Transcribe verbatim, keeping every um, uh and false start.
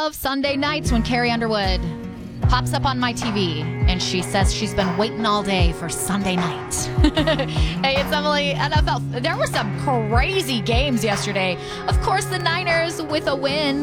love Sunday nights when Carrie Underwood pops up on my T V and she says she's been waiting all day for Sunday night. Hey, it's Emily, N F L. There were some crazy games yesterday. Of course, the Niners with a win.